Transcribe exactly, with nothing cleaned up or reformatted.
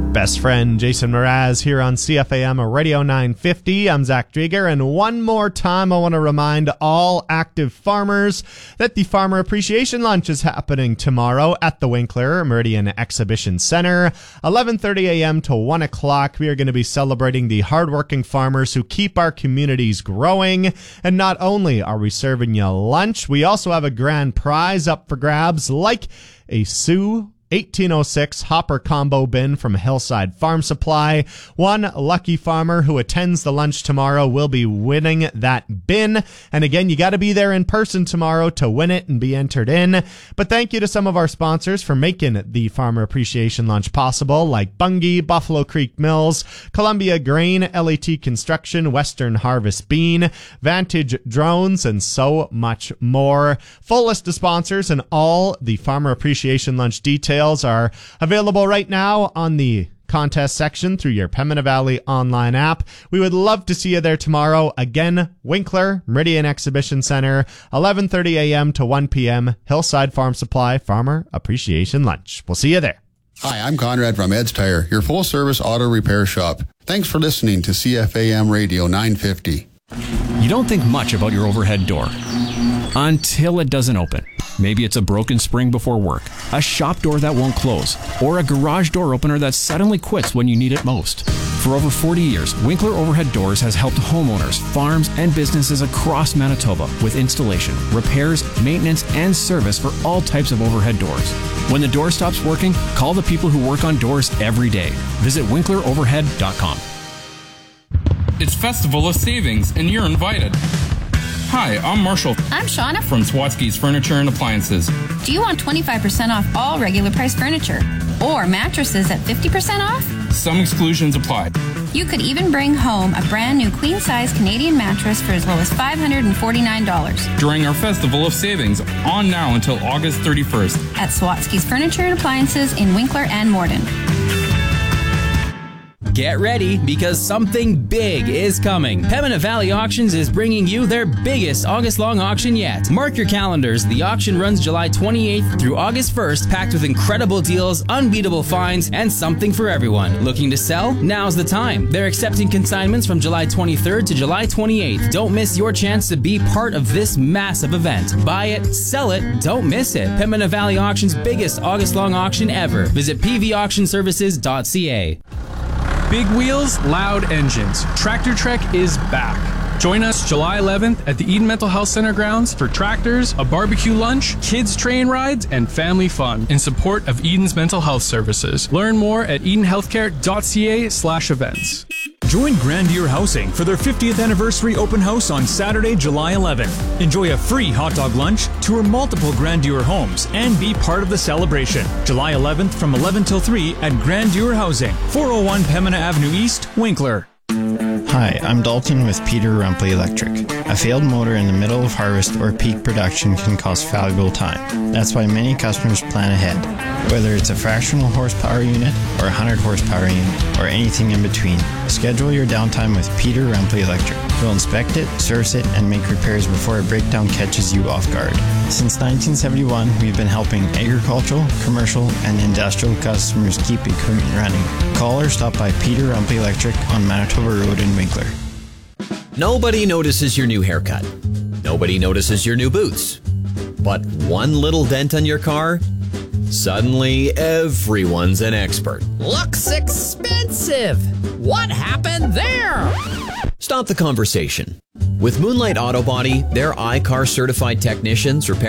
Best friend Jason Mraz here on C F A M Radio nine fifty. I'm Zach Drieger, and one more time I want to remind all active farmers that the Farmer Appreciation Lunch is happening tomorrow at the Winkler Meridian Exhibition Center, eleven thirty a.m. to one o'clock. We are going to be celebrating the hardworking farmers who keep our communities growing, and not only are we serving you lunch, we also have a grand prize up for grabs, like a Sioux eighteen oh six hopper combo bin from Hillside Farm Supply. One lucky farmer who attends the lunch tomorrow will be winning that bin. And again, you got to be there in person tomorrow to win it and be entered in. But thank you to some of our sponsors for making the Farmer Appreciation Lunch possible, like Bunge, Buffalo Creek Mills, Columbia Grain, L A T Construction, Western Harvest Bean, Vantage Drones, and so much more. Full list of sponsors and all the Farmer Appreciation Lunch details are available right now on the contest section through your Pembina Valley online app. We would love to see you there tomorrow. Again, Winkler Meridian Exhibition Center, eleven thirty a.m. to one p.m. Hillside Farm Supply Farmer Appreciation Lunch. We'll see you there. Hi, I'm Conrad from Ed's Tire, your full-service auto repair shop. Thanks for listening to C F A M Radio nine fifty. You don't think much about your overhead door until it doesn't open. Maybe it's a broken spring before work, a shop door that won't close, or a garage door opener that suddenly quits when you need it most. For over forty years, Winkler Overhead Doors has helped homeowners, farms, and businesses across Manitoba with installation, repairs, maintenance, and service for all types of overhead doors. When the door stops working, call the people who work on doors every day. Visit winkler overhead dot com. It's Festival of Savings, and you're invited. Hi, I'm Marshall. I'm Shauna from Swatsky's Furniture and Appliances. Do you want twenty-five percent off all regular price furniture? Or mattresses at fifty percent off? Some exclusions apply. You could even bring home a brand new queen-size Canadian mattress for as low as five hundred forty-nine dollars. During our Festival of Savings, on now until August thirty-first. At Swatsky's Furniture and Appliances in Winkler and Morden. Get ready, because something big is coming. Pembina Valley Auctions is bringing you their biggest August-long auction yet. Mark your calendars. The auction runs July twenty-eighth through August first, packed with incredible deals, unbeatable finds, and something for everyone. Looking to sell? Now's the time. They're accepting consignments from July twenty-third to July twenty-eighth. Don't miss your chance to be part of this massive event. Buy it, sell it, don't miss it. Pembina Valley Auction's biggest August-long auction ever. Visit p v auction services dot c a. Big wheels, loud engines. Tractor Trek is back. Join us July eleventh at the Eden Mental Health Center grounds for tractors, a barbecue lunch, kids train rides, and family fun in support of Eden's Mental Health Services. Learn more at eden healthcare dot c a slash events. Join Grandier Housing for their fiftieth anniversary open house on Saturday, July eleventh. Enjoy a free hot dog lunch, tour multiple Grandier homes, and be part of the celebration. July eleventh from eleven till three at Grandier Housing, four oh one Pembina Avenue East, Winkler. Hi, I'm Dalton with Peter Rumpley Electric. A failed motor in the middle of harvest or peak production can cost valuable time. That's why many customers plan ahead. Whether it's a fractional horsepower unit or a one hundred horsepower unit or anything in between, schedule your downtime with Peter Rumpley Electric. We'll inspect it, service it, and make repairs before a breakdown catches you off guard. Since nineteen seventy-one, we've been helping agricultural, commercial, and industrial customers keep equipment running. Call or stop by Peter Rumpley Electric on Manitoba Road in Winkler. Nobody notices your new haircut. Nobody notices your new boots. But one little dent on your car? Suddenly, everyone's an expert. Looks expensive. What happened there? Stop the conversation. With Moonlight Auto Body, their I C A R certified technicians repair